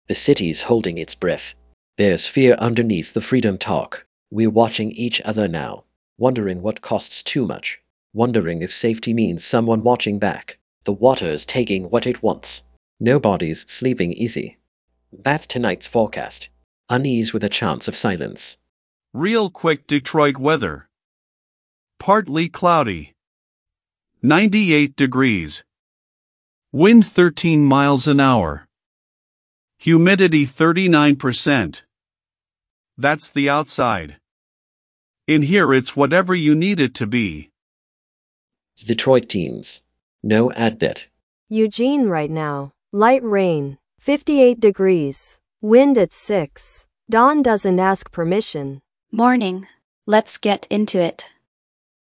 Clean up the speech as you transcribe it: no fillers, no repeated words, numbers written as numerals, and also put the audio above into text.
The city's holding its breath. There's fear underneath the freedom talk. We're watching each other now, wondering what costs too much, wondering if safety means someone watching back. The water's taking what it wants. Nobody's sleeping easy. That's tonight's forecast. Unease with a chance of silence. Real quick Detroit weather. Partly cloudy. 98 degrees. Wind 13 miles an hour. Humidity 39%. That's the outside. In here it's whatever you need it to be. Detroit teams. No ad bit. Eugene right now. Light rain. 58 degrees. Wind at 6. Dawn doesn't ask permission. Morning. Let's get into it.